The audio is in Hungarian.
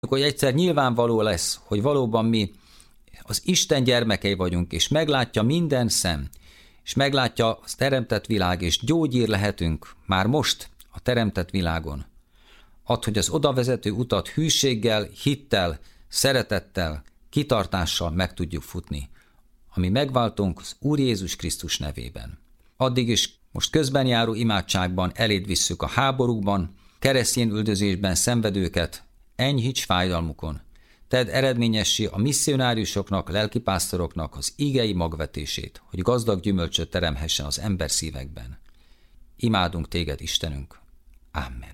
hogy egyszer nyilvánvaló lesz, hogy valóban mi az Isten gyermekei vagyunk, és meglátja minden szem, és meglátja az teremtett világ, és gyógyír lehetünk már most a teremtett világon. Add, hogy az odavezető utat hűséggel, hittel, szeretettel, kitartással meg tudjuk futni, ami megváltunk az Úr Jézus Krisztus nevében. Addig is most közbenjáró imádságban eléd visszük a háborúkban, keresztény üldözésben szenvedőket, enyhíts fájdalmukon. Tedd eredményessé a misszionáriusoknak, lelkipásztoroknak az igei magvetését, hogy gazdag gyümölcsöt teremhessen az ember szívekben. Imádunk téged, Istenünk. Amen.